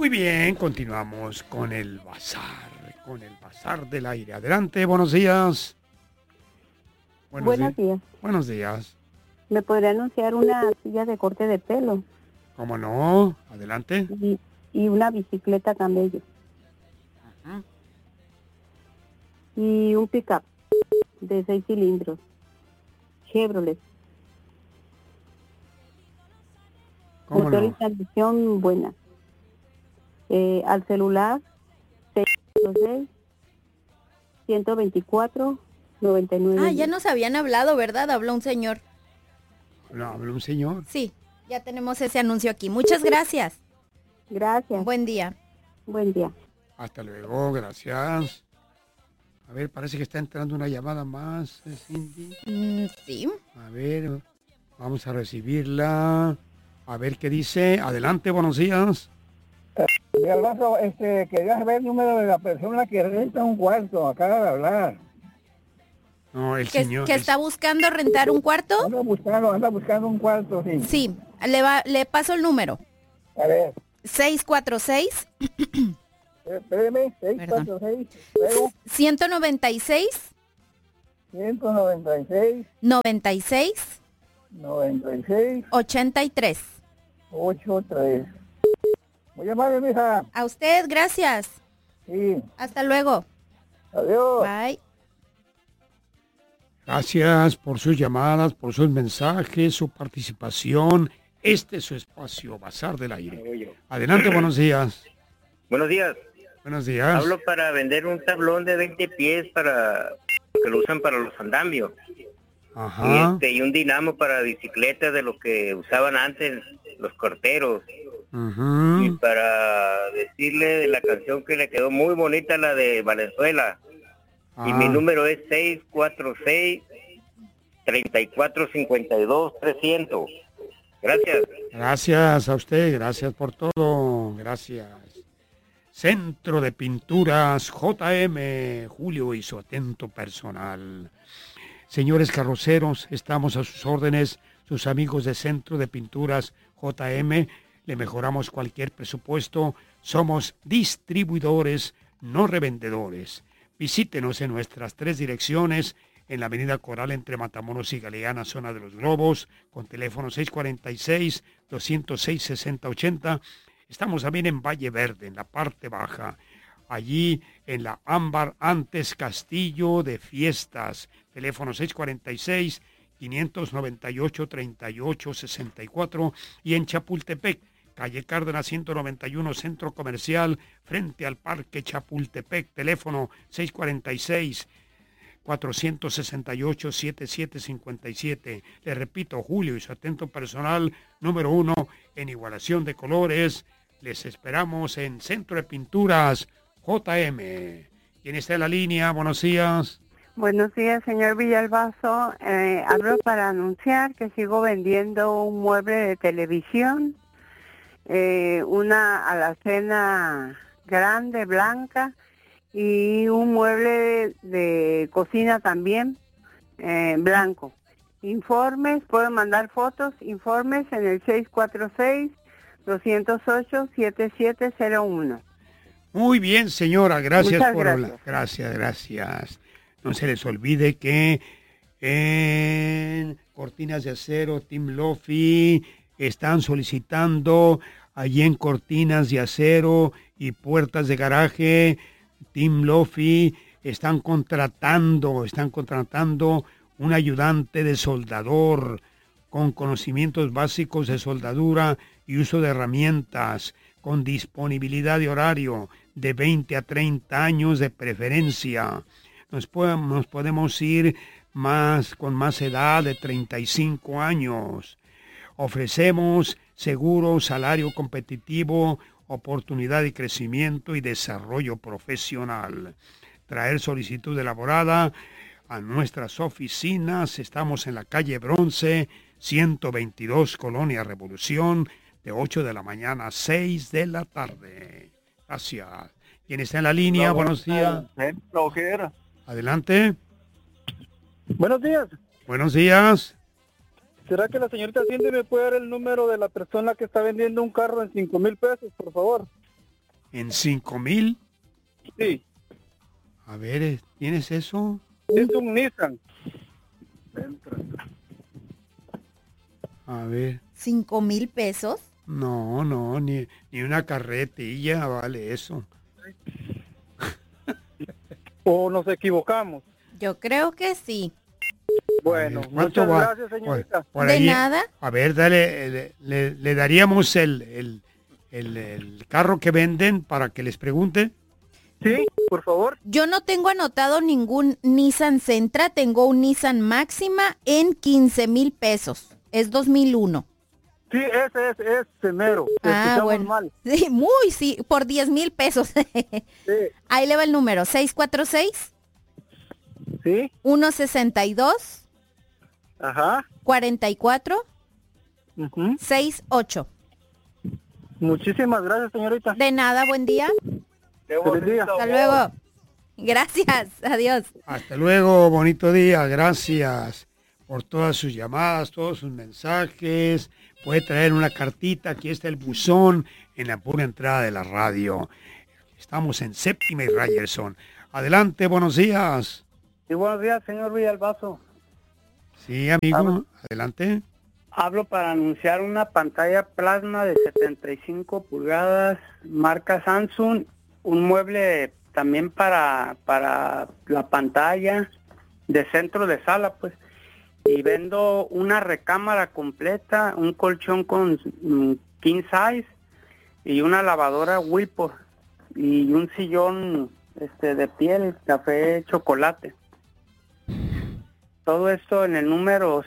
Muy bien, continuamos con el bazar del aire. Adelante, buenos días. Buenos días. Buenos días. ¿Me podría anunciar una silla de corte de pelo ¿Cómo no? Adelante. y una bicicleta camello Ujú. y un pickup de 6 cilindros Chevrolet? ¿Cómo Motor y no? transmisión buena. Al celular 646-124-99. Ya nos habían hablado, ¿verdad? Habló un señor. No, habla un señor. Sí, ya tenemos ese anuncio aquí. Muchas gracias. Gracias. Buen día. Buen día. Hasta luego, gracias. A ver, parece que está entrando una llamada más, Cindy. Sí. A ver, vamos a recibirla. A ver qué dice. Adelante, buenos días. Alonso, quería saber el número de la persona que renta un cuarto, acaba de hablar. No, el ¿Que señor. está buscando rentar un cuarto? Anda buscando un cuarto, sí. Sí, le paso el número. A ver, 646 espéreme, 646, luego 196 196, 96 96, 83. 83. Muy amable, mija. A usted, gracias. Sí, Hasta luego. adiós. Bye. Gracias por sus llamadas, por sus mensajes, su participación. Este es su espacio, Bazar del Aire. Adelante, buenos días. Buenos días. Buenos días. Hablo para vender un tablón de 20 pies para que lo usan para los andamios. Ajá. Y un dinamo para bicicletas de lo que usaban antes los corteros. Ujú. Y para decirle de la canción que le quedó muy bonita, la de Valenzuela. Y mi número es 646-3452-300. Gracias. Gracias a usted, gracias por todo, gracias. Centro de Pinturas JM, Julio y su atento personal. Señores carroceros, estamos a sus órdenes, sus amigos de Centro de Pinturas JM, le mejoramos cualquier presupuesto, somos distribuidores, no revendedores. Visítenos en nuestras 3 direcciones, en la avenida Coral entre Matamoros y Galeana, zona de los Globos, con teléfono 646-206-6080. Estamos también en Valle Verde, en la parte baja, allí en la Ámbar, antes Castillo de Fiestas, teléfono 646-598-3864, y en Chapultepec, calle Cárdenas 191, Centro Comercial, frente al Parque Chapultepec, teléfono 646-468-7757. Le repito, Julio y su atento personal, número 1 en igualación de colores. Les esperamos en Centro de Pinturas JM. ¿Quién está en la línea? Buenos días. Buenos días, señor Villalbazo. Hablo para anunciar que sigo vendiendo un mueble de televisión, una alacena grande, blanca, y un mueble de cocina también, blanco. Informes, puedo mandar fotos, informes en el 646-208-7701. Muy bien, señora, gracias Muchas por gracias. hablar. Gracias. No se les olvide que en Cortinas de Acero, Team Lofi, están solicitando allí en Cortinas de Acero y puertas de garaje, Team Lofi, están contratando un ayudante de soldador con conocimientos básicos de soldadura y uso de herramientas, con disponibilidad de horario de 20 a 30 años de preferencia. Nos podemos ir con más edad de 35 años. Ofrecemos seguro, salario competitivo, oportunidad de crecimiento y desarrollo profesional. Traer solicitud elaborada a nuestras oficinas. Estamos en la calle Bronce, 122, Colonia Revolución, de 8 de la mañana a 6 de la tarde. Gracias. ¿Quién está en la línea? Buenos días. Adelante. Buenos días. Buenos días. ¿Será que la señorita Cindy me puede dar el número de la persona que está vendiendo un carro en 5,000 pesos, por favor? ¿En 5,000? Sí, A ver, ¿tienes eso? es un Nissan. A ver. 5,000 pesos. No, ni una carretilla vale eso. ¿O nos equivocamos? Yo creo que sí. Bueno, A ver, ¿cuánto muchas va? gracias, señorita. Por De ahí, nada. A ver, dale, le daríamos el carro que venden para que les pregunte. Sí, por favor. Yo no tengo anotado ningún Nissan Sentra, tengo un Nissan Máxima en 15,000 pesos. Es 2001. Sí, ese es enero. Bueno. Mal. Sí, sí, por 10,000 pesos. Sí, Ahí le va el número, 646 sí, 162 ajá. 44 Ujú. 68. Muchísimas gracias, señorita. De nada, buen día. Feliz día. Hasta luego. Gracias, adiós. Hasta luego, bonito día, gracias por todas sus llamadas, todos sus mensajes. Puede traer una cartita, aquí está el buzón en la pura entrada de la radio. Estamos en Séptima y Ryerson. Adelante, buenos días. Sí, buenos días, señor Villalbazo. Sí, amigo, adelante. Hablo para anunciar una pantalla plasma de 75 pulgadas, marca Samsung, un mueble también para la pantalla de centro de sala, pues. Y vendo una recámara completa, un colchón con king size y una lavadora Whirlpool y un sillón de piel, café chocolate. Todo esto en el número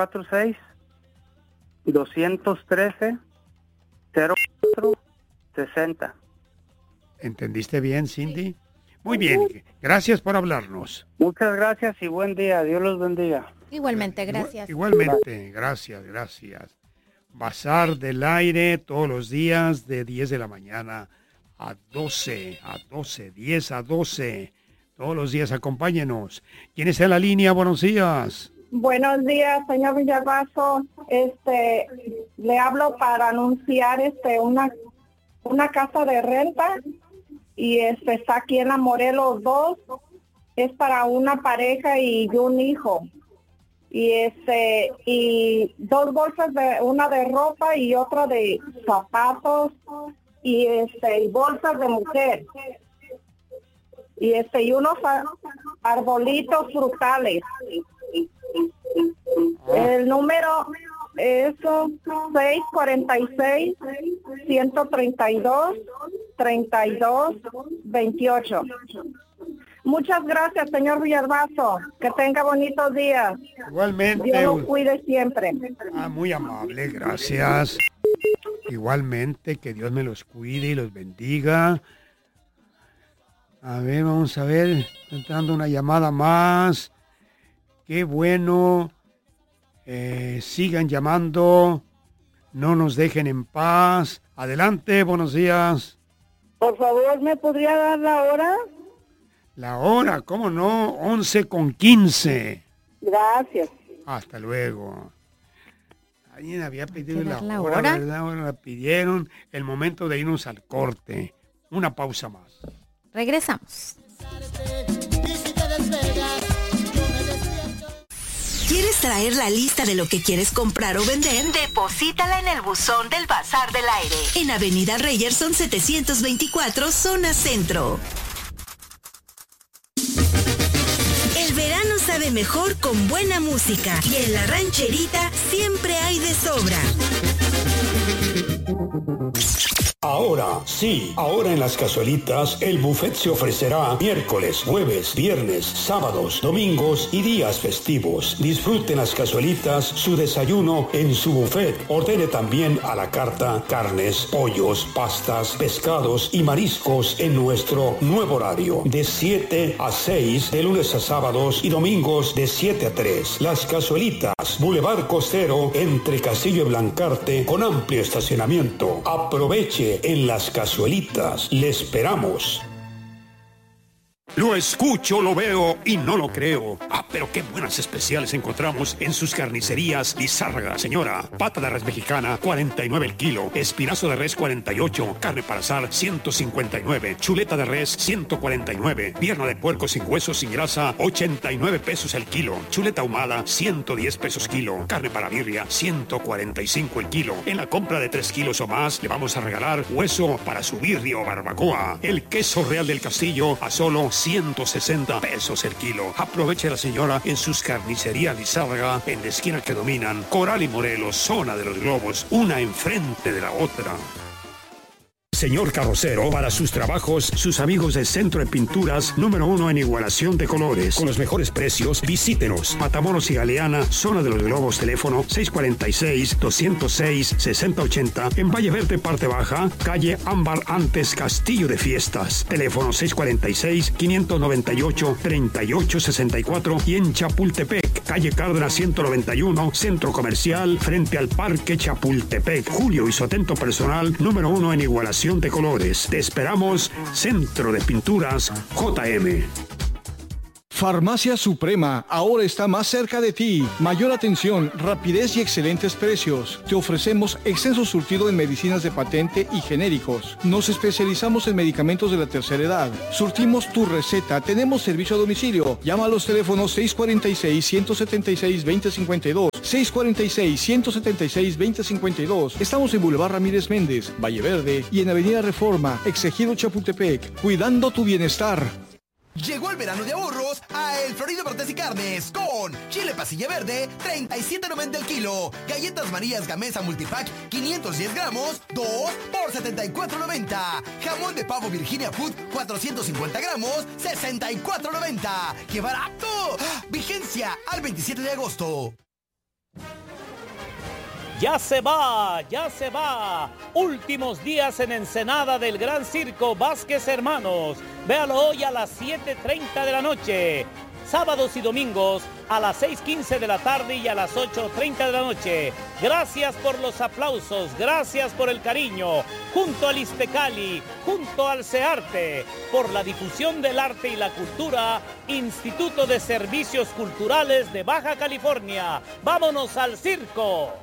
646-213-0460. ¿Entendiste bien, Cindy? Muy bien, gracias por hablarnos. Muchas gracias y buen día. Dios los bendiga. Igualmente, gracias. Igualmente, gracias. Bazar del Aire todos los días de 10 de la mañana a 12, 10 a 12. Todos los días acompáñenos. ¿Quién está en la línea? Buenos días. Buenos días, señor Villalbazo. Le hablo para anunciar una casa de renta y está aquí en la Morelos 2. Es para una pareja y un hijo. Y dos bolsas, una de ropa y otra de zapatos y bolsas de mujer. Y unos arbolitos frutales. El número es 646-132-3228. Muchas gracias, señor Villalbazo. Que tenga bonitos días. Igualmente. Dios lo cuide siempre. Muy amable, gracias. Igualmente, que Dios me los cuide y los bendiga. A ver, vamos a ver. Está entrando una llamada más. Qué bueno. Sigan llamando. No nos dejen en paz. Adelante, buenos días. Por favor, ¿me podría dar la hora? La hora, ¿cómo no? 11:15. Gracias. Hasta luego. Alguien había pedido ¿Qué la hora? hora, ¿verdad? Ahora la pidieron. El momento de irnos al corte. Una pausa más. Regresamos. ¿Quieres traer la lista de lo que quieres comprar o vender? Deposítala en el buzón del Bazar del Aire, en Avenida Ryerson 724, zona centro. El verano sabe mejor con buena música y en la rancherita siempre hay de sobra. Ahora en Las Cazuelitas, el buffet se ofrecerá miércoles, jueves, viernes, sábados, domingos y días festivos. Disfruten Las Cazuelitas su desayuno en su buffet. Ordene también a la carta carnes, pollos, pastas, pescados y mariscos en nuestro nuevo horario, de 7 a 6, de lunes a sábados y domingos de 7 a 3. Las Cazuelitas, Boulevard Costero, entre Castillo y Blancarte, con amplio estacionamiento. Aproveche en Las Cazuelitas. Le esperamos. Lo escucho, lo veo y no lo creo. Ah, pero qué buenas especiales encontramos en sus carnicerías Lizárraga. Señora, pata de res mexicana, 49 el kilo. Espinazo de res, 48. Carne para asar, 159. Chuleta de res, 149. Pierna de puerco sin huesos, sin grasa, 89 pesos el kilo. Chuleta ahumada, 110 pesos kilo. Carne para birria, 145 el kilo. En la compra de 3 kilos o más, le vamos a regalar hueso para su birria o barbacoa. El queso Real del Castillo a solo 160 pesos el kilo. Aproveche la señora en sus carnicerías Lizárraga en la esquina que dominan Coral y Morelos, zona de los Globos, una enfrente de la otra. Señor carrocero, para sus trabajos, sus amigos del Centro de Pinturas, número 1 en igualación de colores. Con los mejores precios, visítenos. Matamoros y Galeana, zona de los Globos, teléfono 646-206-6080. En Valle Verde, parte baja, calle Ámbar antes Castillo de Fiestas. Teléfono 646-598-3864. Y en Chapultepec, calle Cárdenas 191, Centro Comercial, frente al Parque Chapultepec. Julio y su atento personal, número 1 en igualación de colores. Te esperamos, Centro de Pinturas JM. Farmacia Suprema, ahora está más cerca de ti. Mayor atención, rapidez y excelentes precios. Te ofrecemos extenso surtido en medicinas de patente y genéricos. Nos especializamos en medicamentos de la tercera edad. Surtimos tu receta, tenemos servicio a domicilio. Llama a los teléfonos 646-176-2052, 646-176-2052. Estamos en Boulevard Ramírez Méndez, Valle Verde y en Avenida Reforma, Exegido Chapultepec. Cuidando tu bienestar. Llegó el verano de ahorros a El Florido Frutas y Carnes con chile pasilla verde, 37.90 el kilo. Galletas Marías Gamesa Multipack, 510 gramos, 2 por 74.90. Jamón de pavo Virginia Food, 450 gramos, 64.90. ¡Qué barato! Vigencia al 27 de agosto. Ya se va, ya se va. Últimos días en Ensenada del Gran Circo Vázquez Hermanos. Véalo hoy a las 7:30 de la noche. Sábados y domingos a las 6:15 de la tarde y a las 8:30 de la noche. Gracias por los aplausos, gracias por el cariño. Junto al Iztecali, junto al CEARTE, por la difusión del arte y la cultura, Instituto de Servicios Culturales de Baja California. ¡Vámonos al circo!